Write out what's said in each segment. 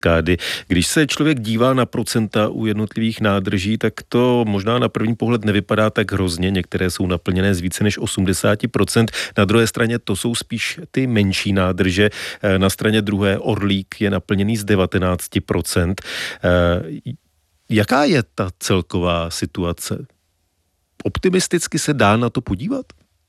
kaskády. Když se člověk dívá na procenta u jednotlivých nádrží, tak to možná na první pohled nevypadá tak hrozně. Některé jsou naplněné z více než 80%. Na druhé straně to jsou spíš ty menší nádrže. Na straně druhé Orlík je naplněný z 19%. Jaká je ta celková situace? Optimisticky se dá na to podívat?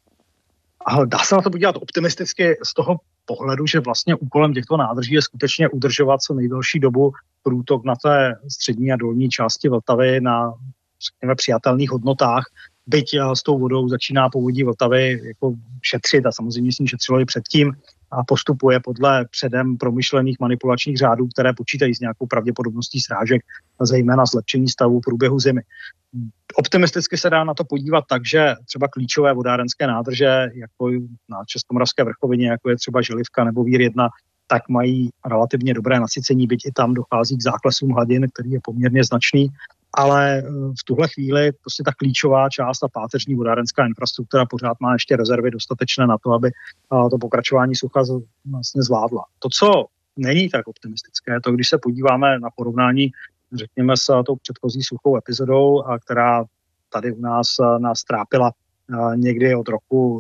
Dá se na to podívat optimisticky z toho pohledu, že vlastně úkolem těchto nádrží je skutečně udržovat co nejdelší dobu průtok na té střední a dolní části Vltavy na, řekněme, přijatelných hodnotách. Byť s tou vodou začíná povodí Vltavy jako šetřit a samozřejmě s ní šetřilo i předtím a postupuje podle předem promyšlených manipulačních řádů, které počítají s nějakou pravděpodobností srážek a zejména zlepšení stavu v průběhu zimy. Optimisticky se dá na to podívat tak, že třeba klíčové vodárenské nádrže, jako na Českomoravské vrchovině, jako je třeba Želivka nebo Vír 1, tak mají relativně dobré nasycení, byť i tam dochází k záklesům hladin, který je poměrně značný, ale v tuhle chvíli prostě ta klíčová část, ta páteřní vodárenská infrastruktura pořád má ještě rezervy dostatečné na to, aby to pokračování sucha vlastně zvládla. To, co není tak optimistické, to když se podíváme na porovnání, řekněme, s tou předchozí suchou epizodou, která tady u nás trápila někdy od roku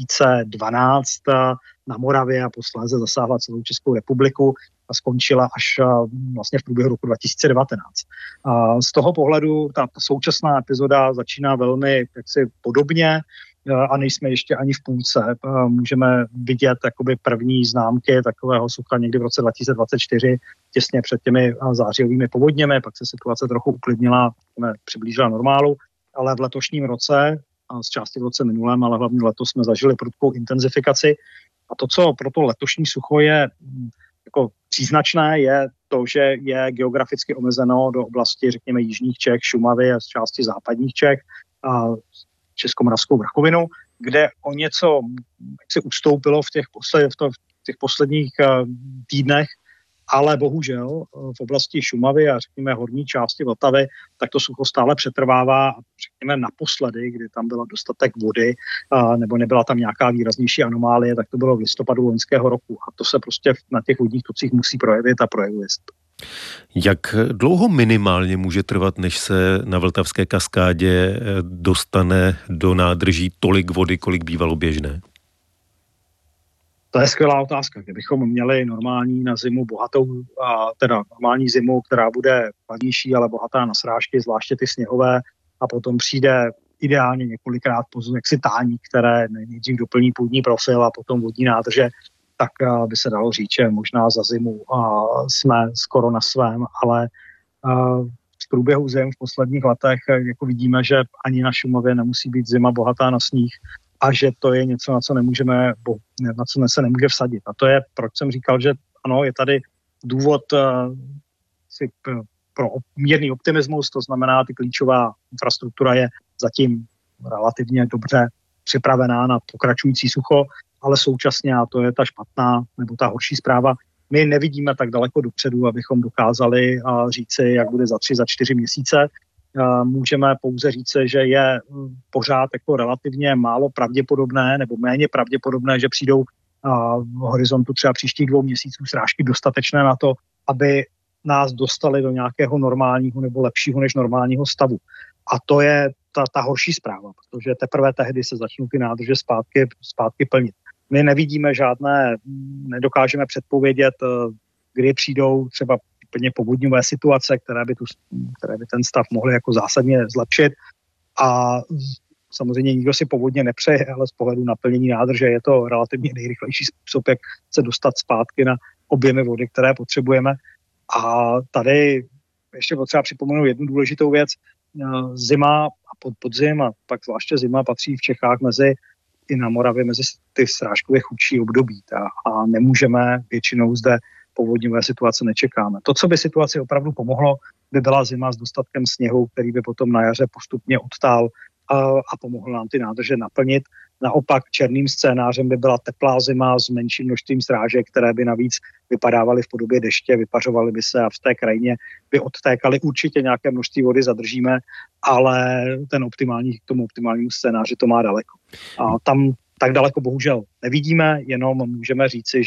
2012 na Moravě a posléze zasáhla celou Českou republiku a skončila až vlastně v průběhu roku 2019. Z toho pohledu ta současná epizoda začíná velmi jaksi podobně a nejsme ještě ani v půlce. Můžeme vidět jakoby první známky takového sucha někdy v roce 2024, těsně před těmi zářijovými povodněmi, pak se situace trochu uklidnila, přiblížila normálu, ale v letošním roce, a z části v roce minulém, ale hlavně letos jsme zažili prudkou intenzifikaci. A to, co pro to letošní sucho je jako příznačné, je to, že je geograficky omezeno do oblasti, řekněme, jižních Čech, Šumavy a z části západních Čech a Českomoravskou vrchovinu, kde o něco se ustoupilo v těch posledních týdnech, ale bohužel v oblasti Šumavy a řekněme horní části Vltavy, tak to sucho stále přetrvává a řekněme naposledy, kdy tam byla dostatek vody nebo nebyla tam nějaká výraznější anomálie, tak to bylo v listopadu loňského roku a to se prostě na těch vodních tocích musí projevit a projevuje se to. Jak dlouho minimálně může trvat, než se na Vltavské kaskádě dostane do nádrží tolik vody, kolik bývalo běžné? To je skvělá otázka. Kdybychom měli normální na zimu bohatou, teda normální zimu, která bude chladnější, ale bohatá na srážky, zvláště ty sněhové, a potom přijde ideálně několikrát jaksi tání, které nejdřív doplní půdní profil a potom vodní nádrže, tak by se dalo říct, že možná za zimu jsme skoro na svém, ale v průběhu zim v posledních letech jako vidíme, že ani na Šumavě nemusí být zima bohatá na sníh, a že to je něco, na co se nemůže vsadit. A to je, proč jsem říkal, že ano, je tady důvod pro mírný optimismus, to znamená, ty klíčová infrastruktura je zatím relativně dobře připravená na pokračující sucho, ale současně, a to je ta špatná nebo ta horší zpráva, my nevidíme tak daleko dopředu, abychom dokázali říci, jak bude za 3, za 4 měsíce. Můžeme pouze říci, že je pořád jako relativně málo pravděpodobné nebo méně pravděpodobné, že přijdou v horizontu třeba příštích 2 měsíců srážky dostatečné na to, aby nás dostali do nějakého normálního nebo lepšího než normálního stavu. A to je ta horší zpráva, protože teprve tehdy se začnou ty nádrže zpátky plnit. My nevidíme nedokážeme předpovědět, kdy přijdou třeba úplně povodňové situace, které by ten stav mohly jako zásadně zlepšit. A samozřejmě nikdo si povodně nepřeje, ale z pohledu naplnění nádrže je to relativně nejrychlejší způsob, jak se dostat zpátky na objemy vody, které potřebujeme. A tady ještě potřeba připomenout jednu důležitou věc. Zima a podzim a pak zvláště zima patří v Čechách i na Moravě mezi ty srážkově chudší období. A nemůžeme většinou zde povodňové situace nečekáme. To, co by situaci opravdu pomohlo, by byla zima s dostatkem sněhu, který by potom na jaře postupně odtál a pomohl nám ty nádrže naplnit. Naopak černým scénářem by byla teplá zima s menším množstvím srážek, které by navíc vypadávaly v podobě deště, vypařovaly by se a v té krajině by odtékaly. Určitě nějaké množství vody zadržíme, ale k tomu optimálnímu scénáři to má daleko. A tam tak daleko bohužel nevidíme, jenom můžeme říci, že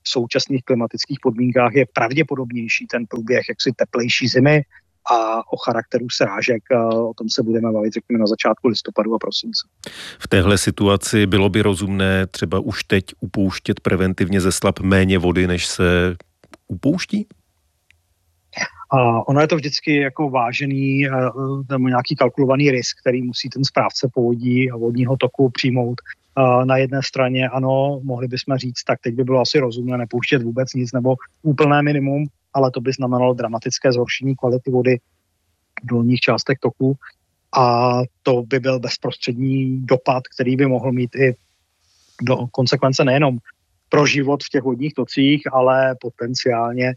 v současných klimatických podmínkách je pravděpodobnější ten průběh jaksi teplejší zimy a o charakteru srážek, o tom se budeme bavit, řekněme, na začátku listopadu a prosince. V téhle situaci bylo by rozumné třeba už teď upouštět preventivně ze slap méně vody, než se upouští? Ono je to vždycky jako vážený nebo nějaký kalkulovaný risk, který musí ten správce povodí a vodního toku přijmout. Na jedné straně ano, mohli bychom říct, tak teď by bylo asi rozumné nepouštět vůbec nic nebo úplné minimum, ale to by znamenalo dramatické zhoršení kvality vody v dolních částech toku a to by byl bezprostřední dopad, který by mohl mít i do konsekvence nejenom pro život v těch vodních tocích, ale potenciálně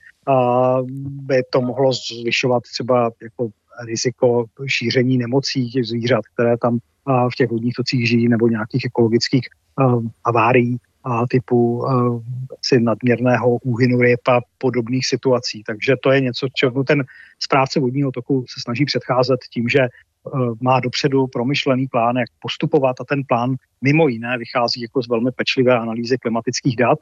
by to mohlo zvyšovat třeba jako riziko šíření nemocí těch zvířat, které tam v těch vodních tocích žijí, nebo nějakých ekologických havárií typu nadměrného úhynu ryb a podobných situací. Takže to je něco, čemu ten správce vodního toku se snaží předcházet tím, že má dopředu promyšlený plán, jak postupovat a ten plán mimo jiné vychází jako z velmi pečlivé analýzy klimatických dat.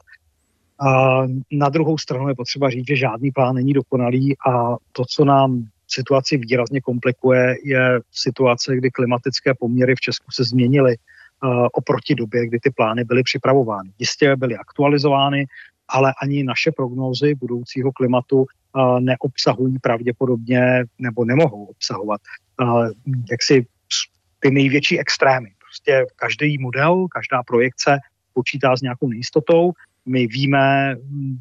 A na druhou stranu je potřeba říct, že žádný plán není dokonalý a to, co nám situaci výrazně komplikuje, je situace, kdy klimatické poměry v Česku se změnily oproti době, kdy ty plány byly připravovány. Jistě byly aktualizovány, ale ani naše prognózy budoucího klimatu neobsahují pravděpodobně nebo nemohou obsahovat jaksi ty největší extrémy. Prostě každý model, každá projekce počítá s nějakou nejistotou. My víme,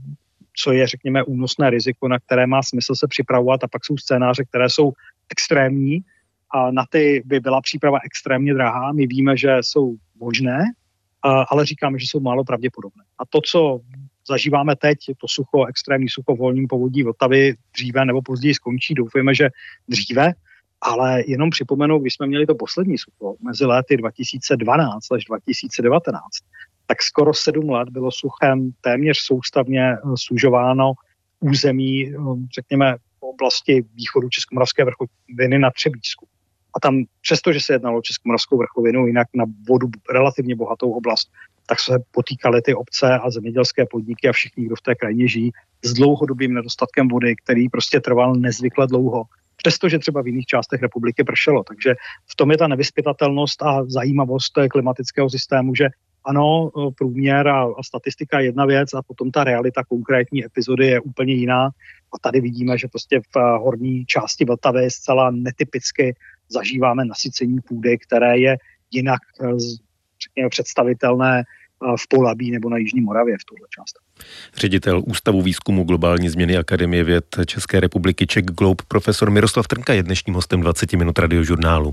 co je, řekněme, únosné riziko, na které má smysl se připravovat a pak jsou scénáře, které jsou extrémní a na ty by byla příprava extrémně drahá. My víme, že jsou možné, ale říkáme, že jsou málo pravděpodobné. A to, co zažíváme teď, to sucho, extrémní sucho v horním povodí Vltavy dříve nebo později skončí. Doufujeme, že dříve, ale jenom připomenu, když jsme měli to poslední sucho mezi léty 2012 až 2019, tak skoro 7 let bylo suchem téměř soustavně sužováno území, řekněme, v oblasti východu Českomoravské vrchoviny na Třebíčsku. A tam, přestože se jednalo o Českomoravskou vrchovinu, jinak na vodu relativně bohatou oblast, tak se potýkaly ty obce a zemědělské podniky a všichni, kdo v té krajině žijí, s dlouhodobým nedostatkem vody, který prostě trval nezvykle dlouho. Přestože třeba v jiných částech republiky pršelo. Takže v tom je ta nevyzpytatelnost a zajímavost klimatického systému, že ano, průměr a statistika je jedna věc a potom ta realita konkrétní epizody je úplně jiná. A tady vidíme, že prostě v horní části Vltavy zcela netypicky zažíváme nasycení půdy, které je jinak, řekněme, představitelné v Polabí nebo na Jižní Moravě v tuhle část. Ředitel Ústavu výzkumu globální změny Akademie věd České republiky Czech Globe profesor Miroslav Trnka je dnešním hostem 20 minut radiožurnálu.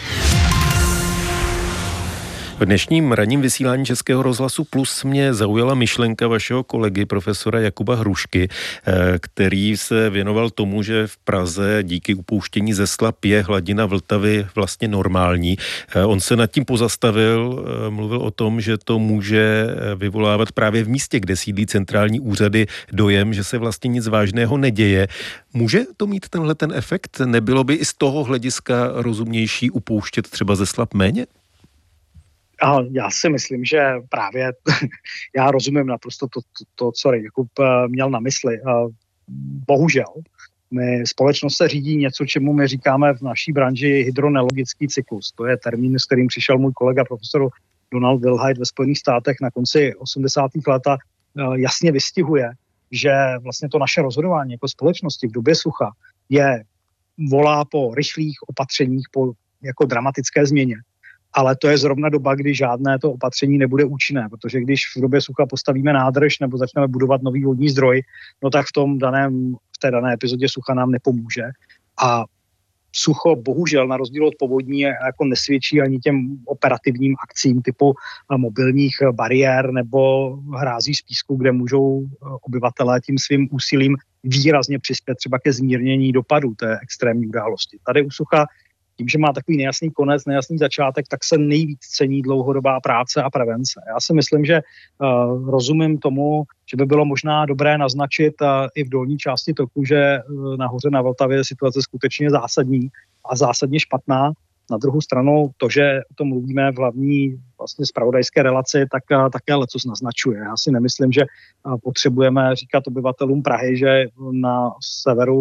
V dnešním ranním vysílání Českého rozhlasu Plus mě zaujala myšlenka vašeho kolegy profesora Jakuba Hrušky, který se věnoval tomu, že v Praze díky upouštění ze slap je hladina Vltavy vlastně normální. On se nad tím pozastavil, mluvil o tom, že to může vyvolávat právě v místě, kde sídlí centrální úřady, dojem, že se vlastně nic vážného neděje. Může to mít tenhle ten efekt? Nebylo by i z toho hlediska rozumnější upouštět třeba ze slap méně? Já si myslím, že právě já rozumím naprosto to, co Jakub měl na mysli. Bohužel, společnost se řídí něco, čemu my říkáme v naší branži hydroneologický cyklus. To je termín, s kterým přišel můj kolega profesor Donald Wilhite ve Spojených státech na konci 80. let a jasně vystihuje, že vlastně to naše rozhodování jako společnosti v době sucha volá po rychlých opatřeních, po jako dramatické změně. Ale to je zrovna doba, kdy žádné to opatření nebude účinné, protože když v době sucha postavíme nádrž nebo začneme budovat nový vodní zdroj, no tak v té dané epizodě sucha nám nepomůže. A sucho bohužel na rozdíl od povodní jako nesvědčí ani těm operativním akcím typu mobilních bariér nebo hrází z písku, kde můžou obyvatelé tím svým úsilím výrazně přispět třeba ke zmírnění dopadů té extrémní události. Tady u sucha tím, že má takový nejasný konec, nejasný začátek, tak se nejvíc cení dlouhodobá práce a prevence. Já si myslím, že rozumím tomu, že by bylo možná dobré naznačit i v dolní části toku, že nahoře na Vltavě je situace skutečně zásadní a zásadně špatná Na druhou stranu to, že o tom mluvíme v hlavní vlastně zpravodajské relaci, tak také lecos naznačuje. Já si nemyslím, že potřebujeme říkat obyvatelům Prahy, že na severu,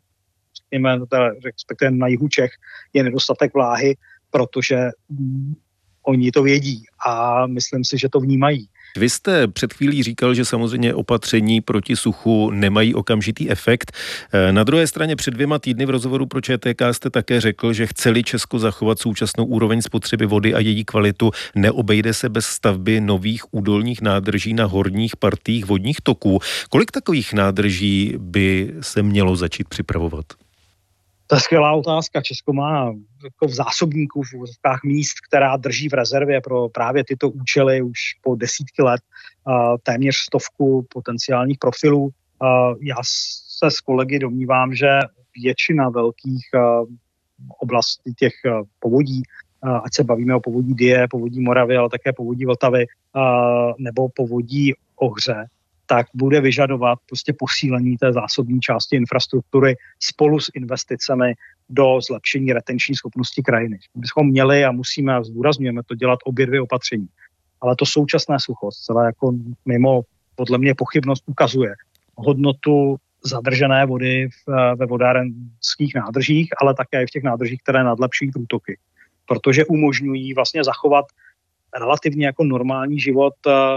respektive na jihu Čech, je nedostatek vláhy, protože oni to vědí a myslím si, že to vnímají. Vy jste před chvílí říkal, že samozřejmě opatření proti suchu nemají okamžitý efekt. Na druhé straně před 2 týdny v rozhovoru pro ČTK jste také řekl, že chce-li Česko zachovat současnou úroveň spotřeby vody a její kvalitu, neobejde se bez stavby nových údolních nádrží na horních partiích vodních toků. Kolik takových nádrží by se mělo začít připravovat? To je skvělá otázka. Česko má jako v zásobníku v úzkách míst, která drží v rezervě pro právě tyto účely už po desítky let, téměř 100 potenciálních profilů. Já se s kolegy domnívám, že většina velkých oblastí těch povodí, ať se bavíme o povodí Dyje, povodí Moravy, ale také povodí Vltavy nebo povodí Ohře, tak bude vyžadovat prostě posílení té zásobní části infrastruktury spolu s investicemi do zlepšení retenční schopnosti krajiny. My bychom měli a musíme, a zdůrazňujeme to, dělat obě dvě opatření. Ale to současné sucho, celé jako mimo podle mě pochybnost ukazuje hodnotu zadržené vody ve vodárenských nádržích, ale také v těch nádržích, které nadlepšují průtoky. Protože umožňují vlastně zachovat relativně jako normální život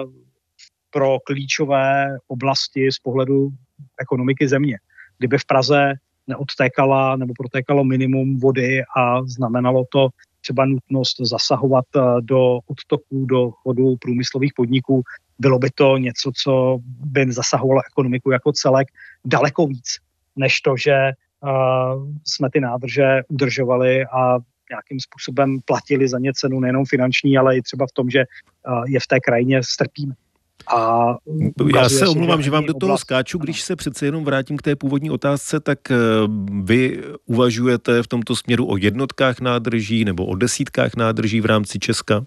pro klíčové oblasti z pohledu ekonomiky země. Kdyby v Praze neodtékala nebo protékalo minimum vody a znamenalo to třeba nutnost zasahovat do odtoků, do chodu průmyslových podniků, bylo by to něco, co by zasahovalo ekonomiku jako celek daleko víc, než to, že jsme ty nádrže udržovali a nějakým způsobem platili za ně cenu nejenom finanční, ale i třeba v tom, že je v té krajině strpíme. Já se omlouvám, že vám do toho skáču, když se přece jenom vrátím k té původní otázce, tak vy uvažujete v tomto směru o jednotkách nádrží nebo o desítkách nádrží v rámci Česka?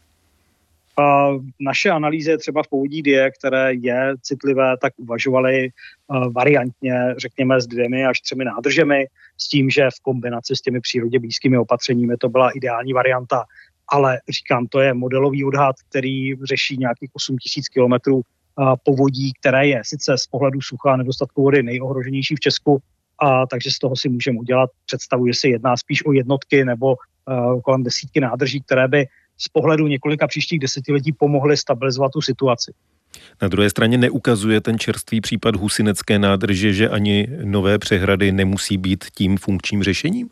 Naše analýzy třeba v povodí Dyje, které je citlivé, tak uvažovali variantně, řekněme, s 2 až 3 nádržemi, s tím, že v kombinaci s těmi přírodě blízkými opatřeními to byla ideální varianta. Ale říkám, to je modelový odhad, který řeší nějakých 8 000 kilometrů povodí, které je sice z pohledu sucha a nedostatku vody nejohroženější v Česku, takže z toho si můžeme udělat představu, že se jedná spíš o jednotky nebo kolem desítky nádrží, které by z pohledu několika příštích desetiletí pomohly stabilizovat tu situaci. Na druhé straně neukazuje ten čerstvý případ Husinecké nádrže, že ani nové přehrady nemusí být tím funkčním řešením?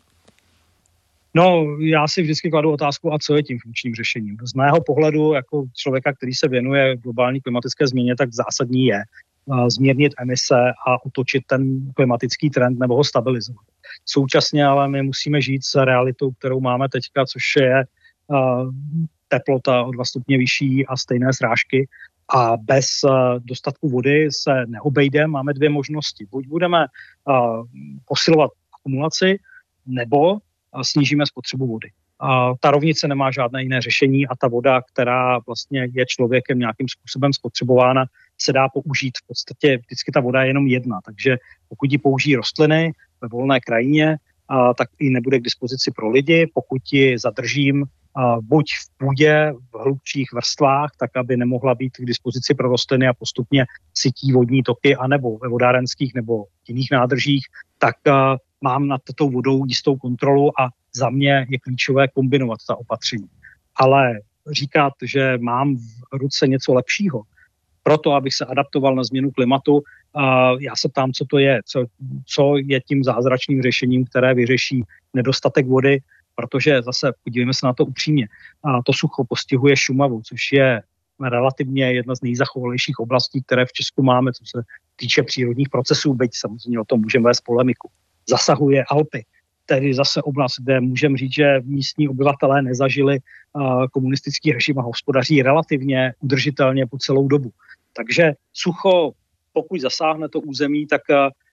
No, já si vždycky kladu otázku, a co je tím funkčním řešením. Z mého pohledu, jako člověka, který se věnuje globální klimatické změně, tak zásadní je zmírnit emise a otočit ten klimatický trend nebo ho stabilizovat. Současně ale my musíme žít s realitou, kterou máme teďka, což je teplota o 2 stupně vyšší a stejné srážky. A bez dostatku vody se neobejde. Máme 2 možnosti. Buď budeme posilovat akumulaci, nebo snížíme spotřebu vody. Ta rovnice nemá žádné jiné řešení a ta voda, která vlastně je člověkem nějakým způsobem spotřebována, se dá použít. V podstatě vždycky ta voda je jenom jedna, takže pokud ji použijí rostliny ve volné krajině, tak ji nebude k dispozici pro lidi. Pokud ji zadržím buď v půdě, v hlubších vrstvách, tak aby nemohla být k dispozici pro rostliny a postupně sytí vodní toky, anebo ve vodárenských nebo jiných nádržích, tak mám nad tou vodou jistou kontrolu a za mě je klíčové kombinovat ta opatření. Ale říkat, že mám v ruce něco lepšího, proto abych se adaptoval na změnu klimatu, já se ptám, co to je, co je tím zázračným řešením, které vyřeší nedostatek vody, protože zase podívejme se na to upřímně. To sucho postihuje Šumavu, což je relativně jedna z nejzachovalejších oblastí, které v Česku máme, co se týče přírodních procesů, byť samozřejmě o tom můžeme vést polemiku. Zasahuje Alpy, tedy zase oblast, kde můžeme říct, že místní obyvatelé nezažili komunistický režim a hospodaří relativně udržitelně po celou dobu. Takže sucho, pokud zasáhne to území, tak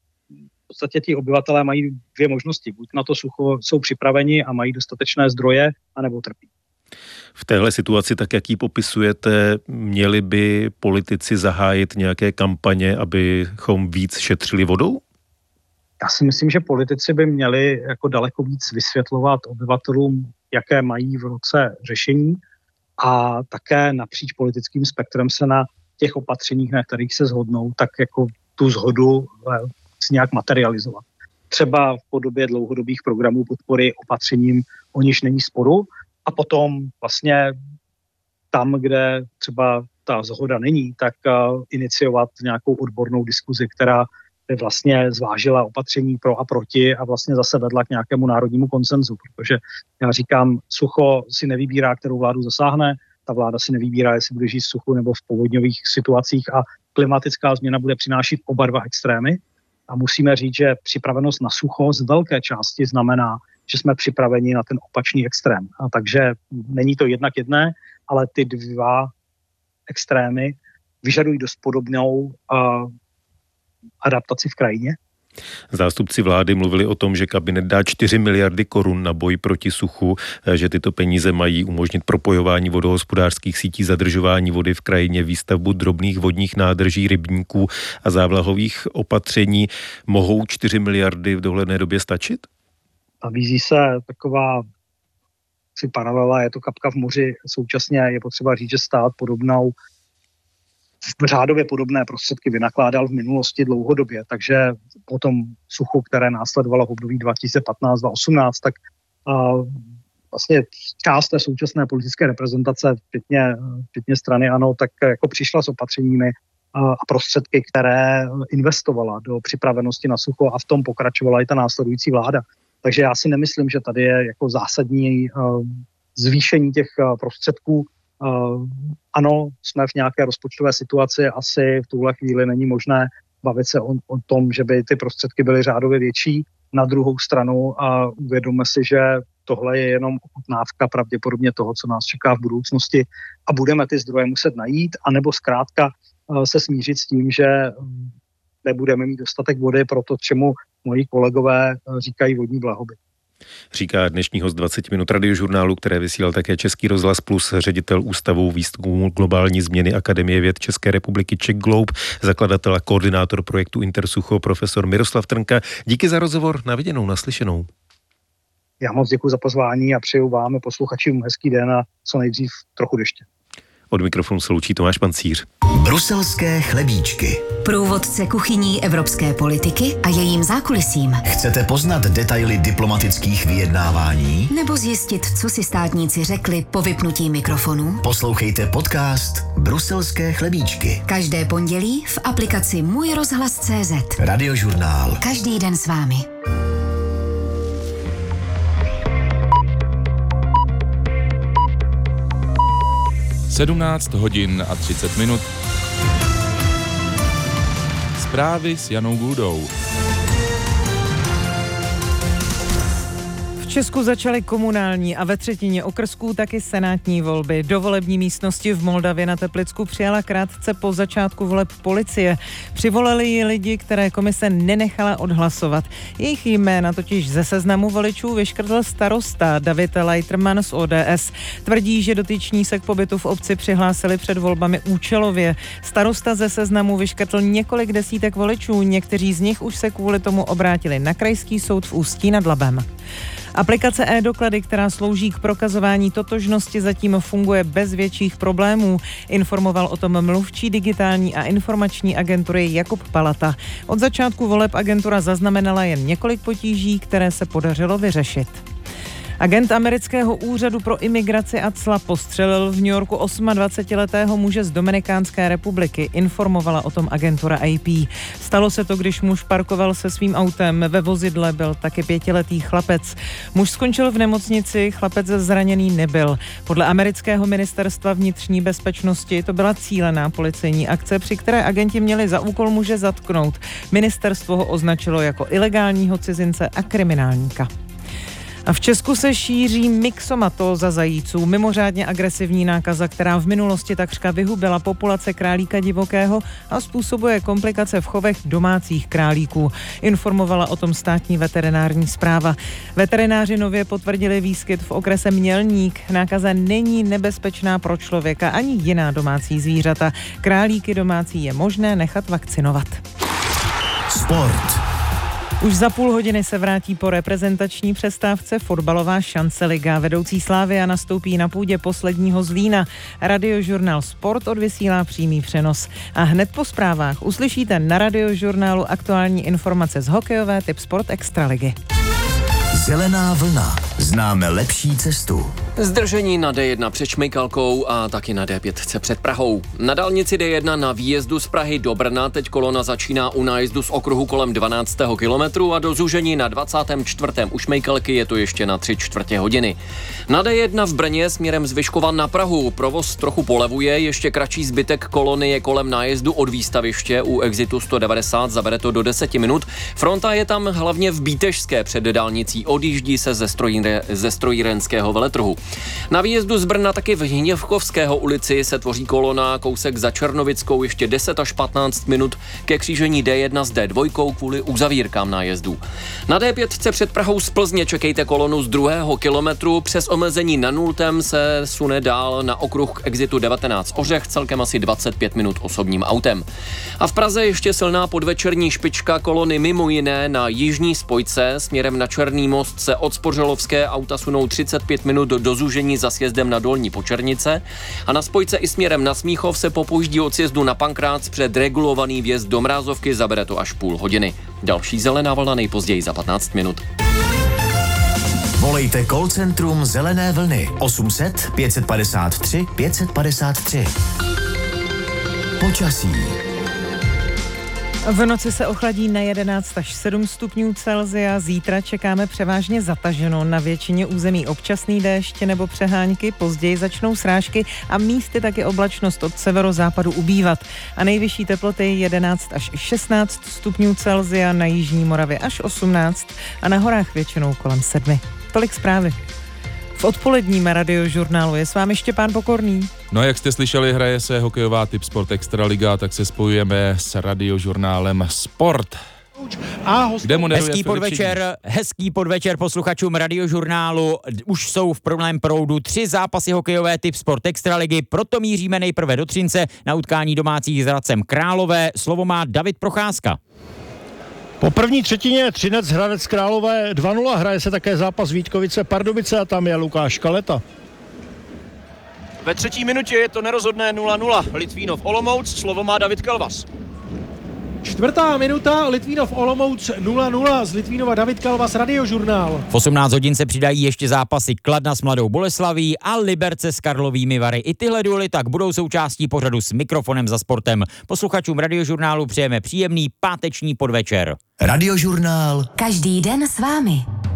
v podstatě ti obyvatelé mají 2 možnosti. Buď na to sucho jsou připraveni a mají dostatečné zdroje, anebo trpí. V téhle situaci, tak jak ji popisujete, měli by politici zahájit nějaké kampaně, abychom víc šetřili vodou? Já si myslím, že politici by měli jako daleko víc vysvětlovat obyvatelům jaké mají v ruce řešení a také napříč politickým spektrem se na těch opatřeních, na kterých se shodnou, tak jako tu shodu si nějak materializovat. Třeba v podobě dlouhodobých programů podpory opatřením, o nichž není sporu, a potom vlastně tam, kde třeba ta shoda není, tak iniciovat nějakou odbornou diskuzi, která by vlastně zvážila opatření pro a proti a vlastně zase vedla k nějakému národnímu konsenzu, protože já říkám, sucho si nevybírá, kterou vládu zasáhne, ta vláda si nevybírá, jestli bude žít v suchu nebo v povodňových situacích a klimatická změna bude přinášet oba dva extrémy. A musíme říct, že připravenost na sucho z velké části znamená, že jsme připraveni na ten opačný extrém. A takže není to jednak jedné, ale ty dva extrémy vyžadují dost podobnou adaptaci v krajině. Zástupci vlády mluvili o tom, že kabinet dá 4 miliardy korun na boj proti suchu, že tyto peníze mají umožnit propojování vodohospodářských sítí, zadržování vody v krajině, výstavbu drobných vodních nádrží, rybníků a závlahových opatření. Mohou 4 miliardy v dohledné době stačit? Nabízí se taková paralela, je to kapka v moři. Současně je potřeba říct, že stát v řádově podobné prostředky vynakládal v minulosti dlouhodobě, takže po tom suchu, které následovalo v období 2015-2018, tak vlastně část té současné politické reprezentace, včetně strany ANO, tak jako přišla s opatřeními a prostředky, které investovala do připravenosti na sucho a v tom pokračovala i ta následující vláda. Takže já si nemyslím, že tady je jako zásadní zvýšení těch prostředků. Ano, jsme v nějaké rozpočtové situaci, asi v tuhle chvíli není možné bavit se o tom, že by ty prostředky byly řádově větší. Na druhou stranu uvědomme si, že tohle je jenom ochutnávka pravděpodobně toho, co nás čeká v budoucnosti a budeme ty zdroje muset najít, anebo zkrátka se smířit s tím, že nebudeme mít dostatek vody pro to, čemu moji kolegové říkají vodní blahobyt. Říká dnešní host 20 minut radiožurnálu, které vysílal také Český rozhlas Plus, ředitel Ústavu výzkumu globální změny Akademie věd České republiky Czech Globe, zakladatel a koordinátor projektu Intersucho, profesor Miroslav Trnka. Díky za rozhovor, na viděnou, naslyšenou. Já moc děkuji za pozvání a přeju vám a posluchačům hezký den a co nejdřív trochu deště. Od mikrofonu se loučí Tomáš Pancíř. Bruselské chlebíčky. Průvodce kuchyní evropské politiky a jejím zákulisím. Chcete poznat detaily diplomatických vyjednávání? Nebo zjistit, co si státníci řekli po vypnutí mikrofonu? Poslouchejte podcast Bruselské chlebíčky. Každé pondělí v aplikaci Můj rozhlas.cz. Radiožurnál. Každý den s vámi. 17 hodin a 30 minut. Zprávy s Janou Gůdou. V Česku začaly komunální a ve třetině okrsků taky senátní volby. Do volební místnosti v Moldavě na Teplicku přijala krátce po začátku voleb policie. Přivolali ji lidi, které komise nenechala odhlasovat. Jejich jména totiž ze seznamu voličů vyškrtl starosta David Leiterman z ODS. Tvrdí, že dotyční se k pobytu v obci přihlásili před volbami účelově. Starosta ze seznamu vyškrtl několik desítek voličů, někteří z nich už se kvůli tomu obrátili na krajský soud v Ústí nad Labem. Aplikace e-doklady, která slouží k prokazování totožnosti, zatím funguje bez větších problémů. Informoval o tom mluvčí digitální a informační agentury Jakub Palata. Od začátku voleb agentura zaznamenala jen několik potíží, které se podařilo vyřešit. Agent amerického úřadu pro imigraci a cla postřelil v New Yorku 28letého muže z Dominikánské republiky, informovala o tom agentura AP. Stalo se to, když muž parkoval se svým autem, ve vozidle byl taky 5letý chlapec. Muž skončil v nemocnici, chlapec zraněný nebyl. Podle amerického ministerstva vnitřní bezpečnosti to byla cílená policejní akce, při které agenti měli za úkol muže zatknout. Ministerstvo ho označilo jako ilegálního cizince a kriminálníka. A v Česku se šíří myxomatóza zajíců, mimořádně agresivní nákaza, která v minulosti takřka vyhubila populace králíka divokého a způsobuje komplikace v chovech domácích králíků. Informovala o tom státní veterinární správa. Veterináři nově potvrdili výskyt v okrese Mělník. Nákaza není nebezpečná pro člověka ani jiná domácí zvířata. Králíky domácí je možné nechat vakcinovat. Sport. Už za půl hodiny se vrátí po reprezentační přestávce fotbalová šance liga. Vedoucí Slavia nastoupí na půdě posledního Zlína. Radiožurnál Sport odvysílá přímý přenos. A hned po zprávách uslyšíte na Radiožurnálu aktuální informace z hokejové Tip Sport Extraligy. Zelená vlna. Známe lepší cestu. Zdržení na D1 před Šmejkalkou a taky na D5 před Prahou. Na dálnici D1 na výjezdu z Prahy do Brna teď kolona začíná u nájezdu z okruhu kolem 12. kilometru a do zúžení na 24. u Šmejkalky je to ještě na 3/4 hodiny. Na D1 v Brně směrem z Vyškova na Prahu provoz trochu polevuje, ještě kratší zbytek kolony je kolem nájezdu od výstaviště u exitu 190, zabere to do 10 minut. Fronta je tam hlavně v Bítežské před dálnicí, odjíždí se ze strojírenského veletrhu. Na výjezdu z Brna taky v Hněvkovského ulici se tvoří kolona, kousek za Černovickou ještě 10 až 15 minut ke křížení D1 s D2 kvůli uzavírkám nájezdů. Na D5 před Prahou z Plzně čekejte kolonu z 2. kilometru, přes omezení na 0 se sune dál na okruh k exitu 19 Ořech, celkem asi 25 minut osobním autem. A v Praze ještě silná podvečerní špička kolony mimo jiné na jižní spojce směrem na Černý most se od Spořelovské auta sunou 35 minut do zúžení za sjezdem na Dolní Počernice a na spojce i směrem na Smíchov se popouždí od sjezdu na Pankrác před regulovaný vjezd do Mrázovky, zabere to až půl hodiny. Další zelená vlna nejpozději za 15 minut. Volejte call centrum Zelené vlny 800 553 553. Počasí. V noci se ochladí na 11 až 7 stupňů Celsia. Zítra čekáme převážně zataženo. Na většině území občasný déšť nebo přehánky, později začnou srážky a místy taky oblačnost od severozápadu ubývat. A nejvyšší teploty 11 až 16 stupňů Celsia, na jižní Moravě až 18 a na horách většinou kolem 7. Tolik zprávy. V odpoledním Radiožurnálu je s vámi Štěpán Pokorný. No, jak jste slyšeli, hraje se hokejová Tip Sport Extraliga, tak se spojujeme s Radiožurnálem Sport. Hezký podvečer posluchačům Radiožurnálu. Už jsou v plném proudu 3 zápasy hokejové Tip Sport Extraligy, proto míříme nejprve do Třince na utkání domácích s Hradcem Králové. Slovo má David Procházka. Po první třetině Třinec Hradec Králové 2-0, hraje se také zápas Vítkovice Pardubice a tam je Lukáš Kaleta. Ve 3. minutě je to nerozhodné 0-0. Litvínov Olomouc, slovo má David Kalvas. 4. minuta, Litvínov Olomouc 0-0, z Litvínova David Kalvas, Radiožurnál. V 18 hodin se přidají ještě zápasy Kladna s Mladou Boleslaví a Liberce s Karlovými Vary. I tyhle duely tak budou součástí pořadu S mikrofonem za sportem. Posluchačům Radiožurnálu přejeme příjemný páteční podvečer. Radiožurnál. Každý den s vámi.